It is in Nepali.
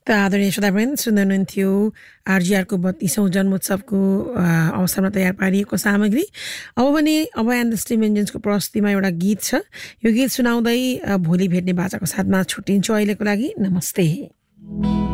त आदरणीय श्रोतावृन्द सुन्दै हुनुहुन्थ्यो आरजीआरको 32औं जन्मोत्सवको अवसरमा तयार पारिएको सामग्री। अब भने अभय एन्ड द स्टिम इन्जिन्सको प्रस्तुतिमा एउटा गीत छ। यो गीत सुनाउँदै भोलि भेट्ने बाचाको साथमा छुट्टिन्छु अहिलेको लागि। नमस्ते।